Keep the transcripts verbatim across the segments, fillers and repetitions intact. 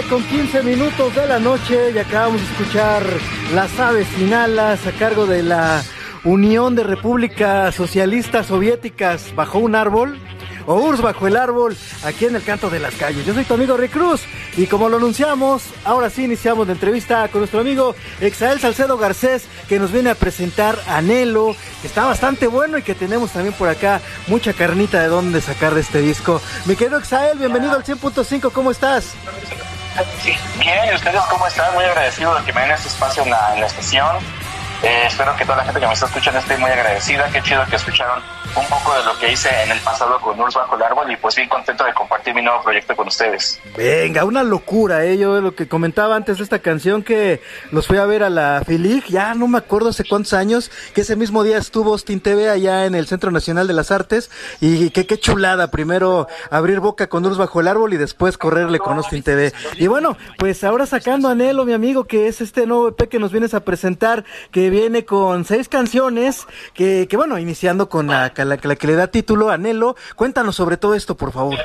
con quince minutos de la noche y acabamos de escuchar Las Aves Sin Alas a cargo de la Unión de Repúblicas Socialistas Soviéticas bajo un árbol, o U R S S bajo el árbol, aquí en el Canto de las Calles. Yo soy tu amigo Rick Cruz y como lo anunciamos, ahora sí iniciamos la entrevista con nuestro amigo Exael Salcedo Garcés, que nos viene a presentar Anhelo, que está bastante bueno y que tenemos también por acá mucha carnita de dónde sacar de este disco. Mi querido Exael, bienvenido al cien punto cinco, ¿cómo estás? Sí, bien, ¿y ustedes cómo están? Muy agradecido de que me den este espacio en la, en la estación. Eh, espero que toda la gente que me está escuchando esté muy agradecida. Qué chido que escucharon un poco de lo que hice en el pasado con U R S S bajo el árbol y pues bien contento de compartir mi nuevo proyecto con ustedes. Venga, una locura, ¿eh? Yo lo que comentaba antes de esta canción, que los fui a ver a la FILIG, ya no me acuerdo hace cuántos años, que ese mismo día estuvo Austin T V allá en el Centro Nacional de las Artes, y que qué chulada, primero abrir boca con U R S S bajo el árbol y después correrle con Austin T V. Y bueno, pues ahora sacando Anhelo, mi amigo, que es este nuevo E P que nos vienes a presentar, que viene con seis canciones, que, que bueno, iniciando con la, la, la que le da título, Anhelo. Cuéntanos sobre todo esto, por favor.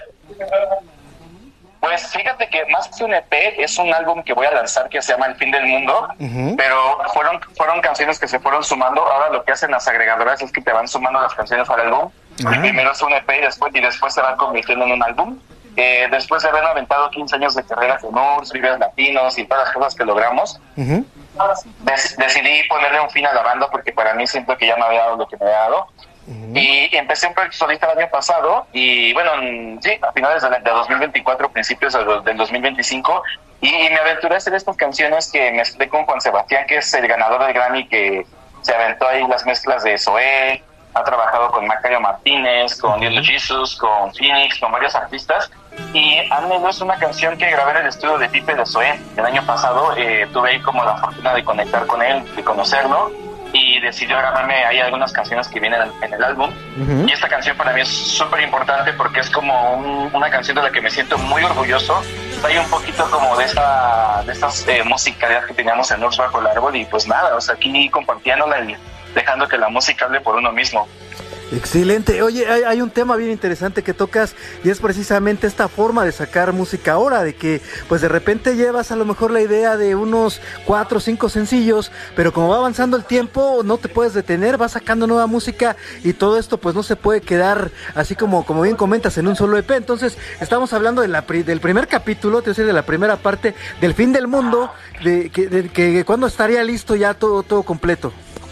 Pues fíjate que más que un E P, es un álbum que voy a lanzar que se llama El Fin del Mundo, uh-huh. pero fueron fueron canciones que se fueron sumando. Ahora lo que hacen las agregadoras es que te van sumando las canciones al álbum. Uh-huh. Primero es un E P y después, y después se van convirtiendo en un álbum. Eh, después de haber aventado quince años de carrera con U R S S, Vives Latinos y todas las cosas que logramos, uh-huh. Dec- decidí ponerle un fin a la banda porque para mí siento que ya me había dado lo que me había dado. Uh-huh. Y empecé un proyecto solista el año pasado y bueno, sí, a finales de, de dos mil veinticuatro, principios del, del dos mil veinticinco, y, y me aventuré a hacer estas canciones que mezclé con Juan Sebastián, que es el ganador del Grammy, que se aventó ahí las mezclas de Zoé, ha trabajado con Macario Martínez, con Little Jesus, con Phoenix, con varios artistas. Y Anhelo es una canción que grabé en el estudio de Pipe de Zoé el año pasado. Eh, tuve ahí como la fortuna de conectar con él, de conocerlo, y decidió grabarme ahí algunas canciones que vienen en el álbum. Uh-huh. Y esta canción para mí es súper importante porque es como un, una canción de la que me siento muy orgulloso. Hay un poquito como de esta de estas eh, musicalidad que teníamos en U R S S bajo el árbol, y pues nada, o sea, aquí compartiéndola y dejando que la música hable por uno mismo. Excelente. Oye, hay, hay un tema bien interesante que tocas, y es precisamente esta forma de sacar música ahora, de que pues de repente llevas a lo mejor la idea de unos cuatro o cinco sencillos, pero como va avanzando el tiempo no te puedes detener, vas sacando nueva música y todo esto pues no se puede quedar así como, como bien comentas, en un solo E P. Entonces estamos hablando de la, del primer capítulo, te decir, de la primera parte del Fin del Mundo, de que, de, que cuándo estaría listo ya todo, todo completo.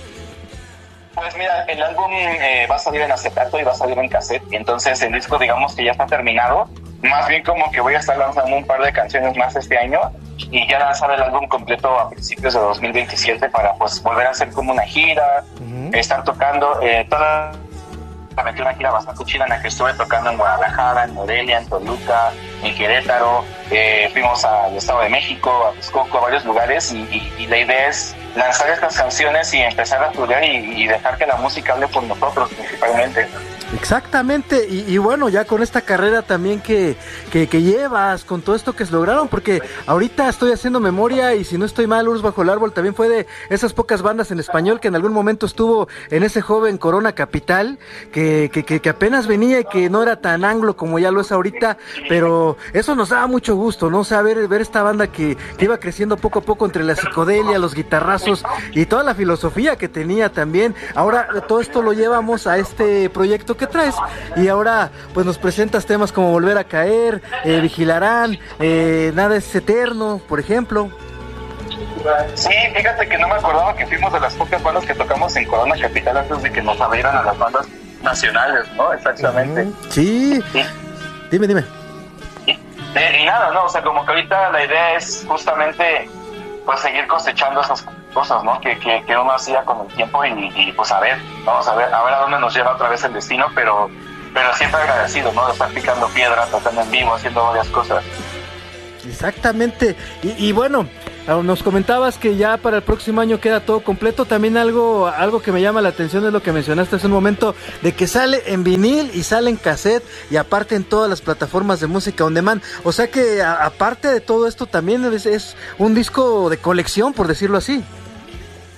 Pues mira, el álbum eh, va a salir en acetato y va a salir en cassette, entonces el disco digamos que ya está terminado. Más bien como que voy a estar lanzando un par de canciones más este año y ya lanzar el álbum completo a principios de dos mil veintisiete para pues volver a hacer como una gira, uh-huh. estar tocando eh, toda la metí una gira bastante chida en la que estuve tocando en Guadalajara, en Morelia, en Toluca, en Querétaro, eh, fuimos al Estado de México, a Texcoco, a varios lugares, y, y, y la idea es lanzar estas canciones y empezar a estudiar y, y dejar que la música hable por nosotros principalmente. Exactamente, y, y bueno, ya con esta carrera también que, que, que llevas, con todo esto que se lograron, porque ahorita estoy haciendo memoria y si no estoy mal, U R S S bajo el árbol también fue de esas pocas bandas en español que en algún momento estuvo en ese joven Corona Capital, que, que, que, que apenas venía y que no era tan anglo como ya lo es ahorita, pero eso nos daba mucho gusto, ¿no? O sea, ver, ver esta banda que, que iba creciendo poco a poco entre la psicodelia, los guitarrazos y toda la filosofía que tenía también. Ahora todo esto lo llevamos a este proyecto que traes, y ahora pues nos presentas temas como Volver a Caer, eh, Vigilarán, eh, Nada es Eterno, por ejemplo. Sí, fíjate que no me acordaba que fuimos de las pocas bandas que tocamos en Corona Capital antes de que nos abrieran a las bandas nacionales, ¿no? Exactamente. Uh-huh. Sí, sí. Dime, dime. Y, y nada, ¿no? O sea, como que ahorita la idea es justamente pues seguir cosechando esas cosas, ¿no? Que, que, que uno hacía con el tiempo y, y pues a ver, vamos a ver, a ver a dónde nos lleva otra vez el destino, pero, pero siempre agradecido, ¿no? De estar picando piedra, tocando en vivo, haciendo varias cosas. Exactamente, y, y bueno, nos comentabas que ya para el próximo año queda todo completo. También algo algo que me llama la atención es lo que mencionaste hace un momento, de que sale en vinil y sale en cassette y aparte en todas las plataformas de música on demand. O sea que a, aparte de todo esto también es, es un disco de colección, por decirlo así.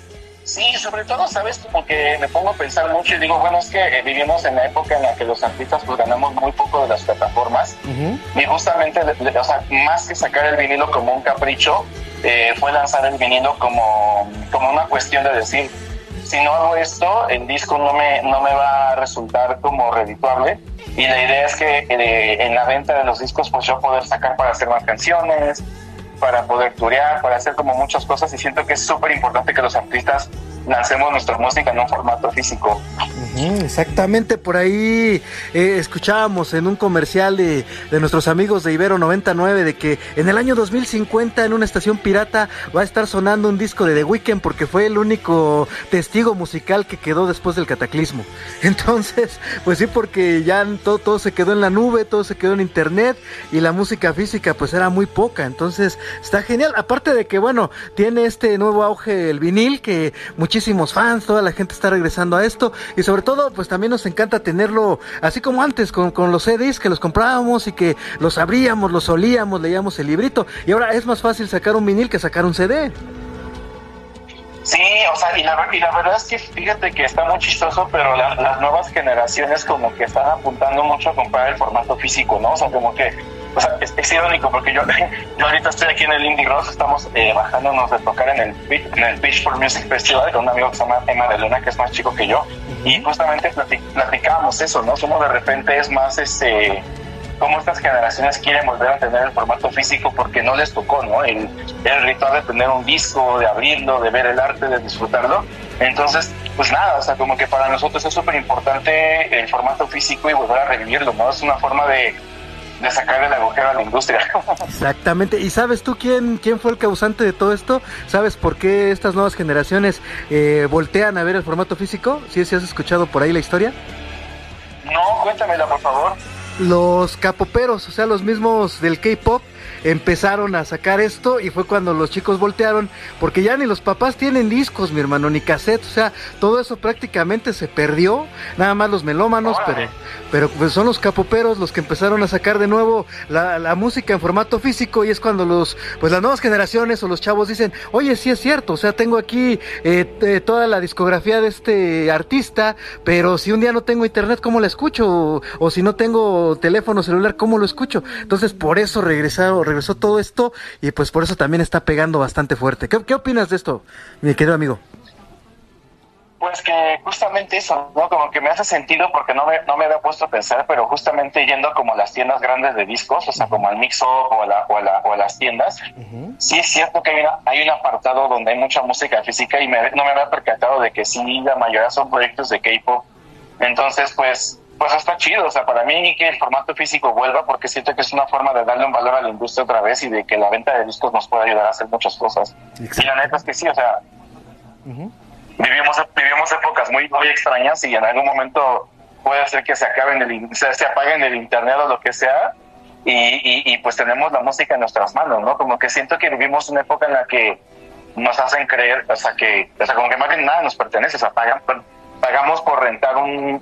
Sí, sobre todo, ¿sabes? Como que me pongo a pensar mucho y digo, bueno, es que eh, vivimos en la época en la que los artistas pues ganamos muy poco de las plataformas. Uh-huh. Y justamente, de, de, o sea, más que sacar el vinilo como un capricho, eh, fue lanzar el vinilo como, como una cuestión de decir, si no hago esto, el disco no me, no me va a resultar como redituable. Y la idea es que eh, en la venta de los discos pues yo poder sacar para hacer más canciones, para poder turear, para hacer como muchas cosas, y siento que es súper importante que los artistas lancemos nuestra música en un formato físico. Uh-huh, exactamente, por ahí eh, escuchábamos en un comercial de, de nuestros amigos de Ibero noventa y nueve de que en el año dos mil cincuenta en una estación pirata va a estar sonando un disco de The Weeknd porque fue el único testigo musical que quedó después del cataclismo. Entonces, pues sí, porque ya todo, todo se quedó en la nube, todo se quedó en internet y la música física pues era muy poca. Entonces está genial, aparte de que bueno, tiene este nuevo auge el vinil, que muchísimos fans, toda la gente está regresando a esto, y sobre todo pues también nos encanta tenerlo así como antes con, con los C Ds que los comprábamos y que los abríamos, los olíamos, leíamos el librito, y ahora es más fácil sacar un vinil que sacar un C D. Sí, o sea, y la, y la verdad es que fíjate que está muy chistoso, pero la, las nuevas generaciones como que están apuntando mucho a comprar el formato físico, ¿no? O sea, como que, o sea, es, es irónico porque yo, yo ahorita estoy aquí en el Indie Rocks, estamos eh, bajándonos de tocar en el, en el Pitch for Music Festival con un amigo que se llama Emma de Luna, que es más chico que yo, y justamente platic, platicábamos eso, ¿no? Como de repente es más ese... cómo estas generaciones quieren volver a tener el formato físico porque no les tocó, ¿no? El, el ritual de tener un disco, de abrirlo, de ver el arte, de disfrutarlo. Entonces, pues nada, o sea, como que para nosotros es súper importante el formato físico y volver a revivirlo, ¿no? Es una forma de, de sacar el agujero a la industria. Exactamente. ¿Y sabes tú quién, quién fue el causante de todo esto? ¿Sabes por qué estas nuevas generaciones eh, voltean a ver el formato físico? ¿Sí, sí has escuchado por ahí la historia? No, cuéntamela, por favor. Los capoperos, o sea, los mismos del K-pop, empezaron a sacar esto y fue cuando los chicos voltearon, porque ya ni los papás tienen discos, mi hermano, ni cassettes, o sea, todo eso prácticamente se perdió, nada más los melómanos, pero pero pues son los capoperos los que empezaron a sacar de nuevo la, la música en formato físico, y es cuando los pues las nuevas generaciones o los chavos dicen, oye, sí es cierto, o sea, tengo aquí eh, eh, toda la discografía de este artista, pero si un día no tengo internet, ¿cómo la escucho? O, o si no tengo teléfono celular, ¿cómo lo escucho? Entonces, por eso regresaron regresó todo esto, y pues por eso también está pegando bastante fuerte. ¿Qué, qué opinas de esto, mi querido amigo? Pues que justamente eso, ¿no? Como que me hace sentido porque no me, no me había puesto a pensar, pero justamente yendo como a las tiendas grandes de discos, o sea, uh-huh. como al Mix-Up o a, la, o, a la, o a las tiendas, uh-huh. sí es cierto que hay, una, hay un apartado donde hay mucha música física y me, no me había percatado de que sí, la mayoría son proyectos de K-pop. Entonces, pues... pues está chido, o sea, para mí que el formato físico vuelva, porque siento que es una forma de darle un valor a la industria otra vez y de que la venta de discos nos pueda ayudar a hacer muchas cosas. Exacto. Y la neta es que sí, o sea, uh-huh. vivimos vivimos épocas muy, muy extrañas y en algún momento puede ser que se acabe en el, se, se apague en el internet o lo que sea, y, y, y pues tenemos la música en nuestras manos, ¿no? Como que siento que vivimos una época en la que nos hacen creer, o sea, que, o sea, como que más bien nada nos pertenece, o sea, pagan, pagamos por rentar un...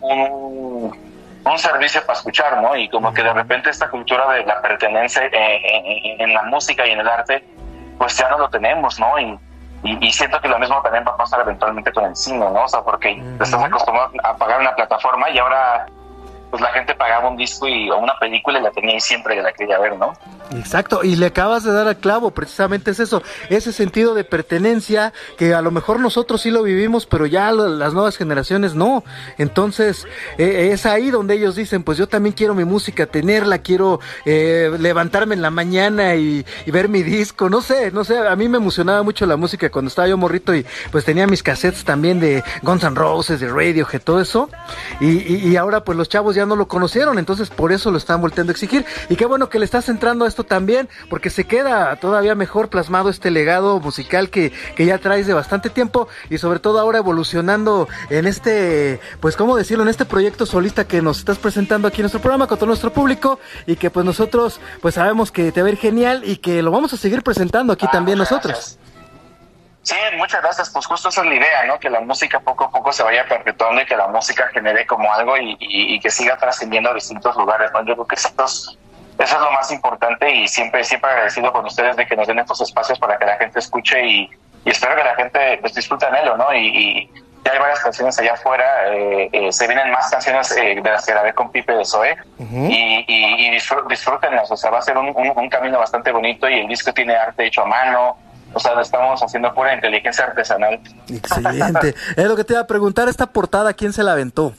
un un servicio para escuchar, ¿no? Y como que de repente esta cultura de la pertenencia eh, en, en la música y en el arte, pues ya no lo tenemos, ¿no? Y, y, y siento que lo mismo también va a pasar eventualmente con el cine, ¿no? O sea, porque uh-huh. estás acostumbrado a pagar una plataforma y ahora pues la gente pagaba un disco y, o una película y la tenía ahí siempre que la quería ver, ¿no? Exacto, y le acabas de dar al clavo, precisamente es eso, ese sentido de pertenencia que a lo mejor nosotros sí lo vivimos, pero ya las nuevas generaciones no. Entonces eh, es ahí donde ellos dicen, pues yo también quiero mi música, tenerla, quiero eh, levantarme en la mañana y, y ver mi disco, no sé, no sé, a mí me emocionaba mucho la música cuando estaba yo morrito y pues tenía mis cassettes también de Guns N' Roses, de Radiohead, todo eso, y, y, y ahora pues los chavos ya no lo conocieron, entonces por eso lo están volteando a exigir, y qué bueno que le estás entrando a esto también, porque se queda todavía mejor plasmado este legado musical que, que ya traes de bastante tiempo, y sobre todo ahora evolucionando en este, pues cómo decirlo, en este proyecto solista que nos estás presentando aquí en nuestro programa con todo nuestro público, y que pues nosotros pues sabemos que te va a ir genial y que lo vamos a seguir presentando aquí ah, también nosotros. Gracias. Sí, muchas gracias, pues justo esa es la idea, ¿no? Que la música poco a poco se vaya perpetuando y que la música genere como algo y, y, y que siga trascendiendo a distintos lugares, ¿no? Yo creo que eso es, eso es lo más importante, y siempre siempre agradecido con ustedes de que nos den estos espacios para que la gente escuche y, y espero que la gente pues disfrute Anhelo, ¿no? Y, y ya hay varias canciones allá afuera, eh, eh, se vienen más canciones eh, de las que grabé con Pipe de Zoe, uh-huh. y, y, y disfr- disfrútenlas, o sea, va a ser un, un, un camino bastante bonito, y el disco tiene arte hecho a mano, o sea, lo estamos haciendo pura inteligencia artesanal. Excelente. Es lo que te iba a preguntar, esta portada, ¿quién se la aventó?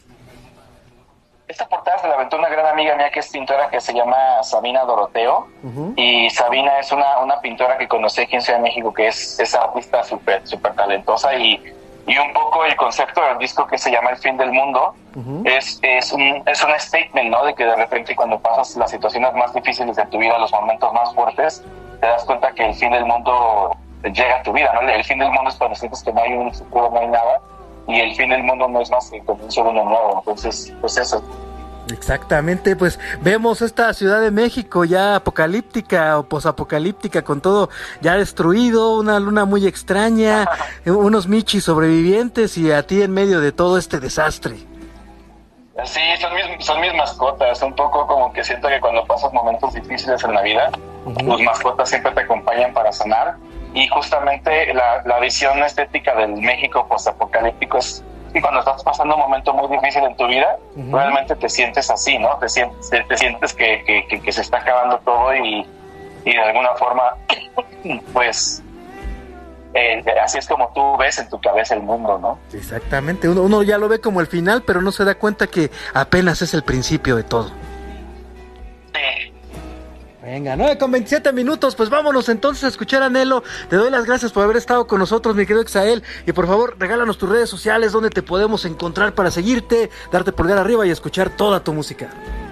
Esta portada se la aventó una gran amiga mía que es pintora, que se llama Sabina Doroteo, uh-huh. y Sabina es una, una pintora que conocí aquí en Ciudad de México, que es, es artista súper súper talentosa, y, y un poco el concepto del disco, que se llama El Fin del Mundo, uh-huh. es, es, un, es un statement, ¿no? De que de repente cuando pasas las situaciones más difíciles de tu vida, los momentos más fuertes, te das cuenta que el fin del mundo llega a tu vida, ¿no? El fin del mundo es cuando sientes que no hay un futuro, no hay nada, y el fin del mundo no es más que el comienzo de uno nuevo. Entonces, pues eso. Exactamente, pues vemos esta Ciudad de México ya apocalíptica o posapocalíptica, con todo ya destruido, una luna muy extraña, unos michis sobrevivientes y a ti en medio de todo este desastre. Sí, son mis, son mis mascotas, un poco como que siento que cuando pasas momentos difíciles en la vida, uh-huh. tus mascotas siempre te acompañan para sanar, y justamente la, la visión estética del México posapocalíptico es que cuando estás pasando un momento muy difícil en tu vida, uh-huh. realmente te sientes así, ¿no? Te sientes, te, te sientes que, que, que, que se está acabando todo, y, y de alguna forma, pues, eh, así es como tú ves en tu cabeza el mundo, ¿no? Exactamente, uno, uno ya lo ve como el final, pero no se da cuenta que apenas es el principio de todo. Sí. Venga, nueve con veintisiete minutos, pues vámonos entonces a escuchar a Anhelo. Te doy las gracias por haber estado con nosotros, mi querido Exael, y por favor, regálanos tus redes sociales, donde te podemos encontrar para seguirte, darte pulgar arriba y escuchar toda tu música.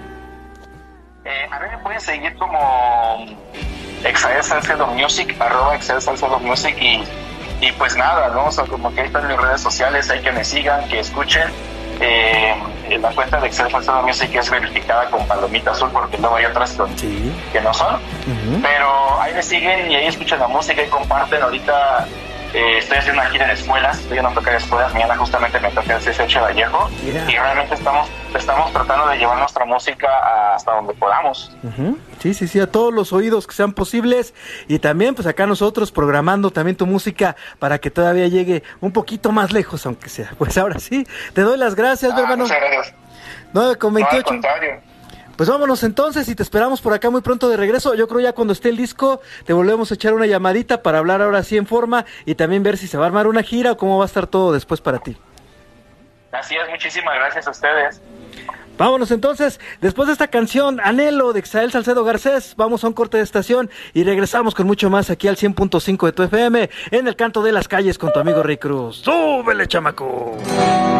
Eh, a mí me pueden seguir como Exael Salcedo Music, arroba Exael Salcedo Music, y, y pues nada, ¿no? O sea, como que ahí están mis redes sociales, hay que me sigan, que escuchen. Eh, la cuenta de Exael Salcedo Music es verificada con palomita azul, porque luego hay otras con, sí. que no son, uh-huh. pero ahí me siguen y ahí escuchan la música y comparten. Ahorita eh, estoy haciendo una gira en escuelas, estoy en un toque de escuelas, mañana justamente me toca el C C H Vallejo, yeah. y realmente estamos estamos tratando de llevar nuestra música hasta donde podamos. Uh-huh. Sí, sí, sí, a todos los oídos que sean posibles, y también pues acá nosotros programando también tu música para que todavía llegue un poquito más lejos, aunque sea. Pues ahora sí, te doy las gracias, ah, hermano. Muchas gracias. nueve con veintiocho. No, al contrario. Pues vámonos entonces, y te esperamos por acá muy pronto de regreso. Yo creo ya cuando esté el disco te volvemos a echar una llamadita para hablar ahora sí en forma, y también ver si se va a armar una gira o cómo va a estar todo después para ti. Así es, muchísimas gracias a ustedes. Vámonos entonces, después de esta canción, Anhelo de Exael Salcedo Garcés, vamos a un corte de estación y regresamos con mucho más aquí al cien punto cinco de tu F M, en el canto de las calles con tu amigo Rey Cruz. ¡Súbele, chamaco!